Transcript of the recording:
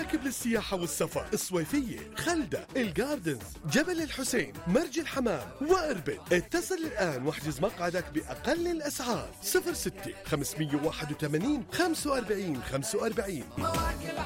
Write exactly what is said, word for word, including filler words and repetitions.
مراكب للسياحة والسفر، الصويفية، خلدة، الجاردنز، جبل الحسين، مرج الحمام وإربد. اتصل الآن واحجز مقعدك بأقل الأسعار. صفر ستة خمسمية وواحد وثمانين خمسة وأربعين خمسة وأربعين.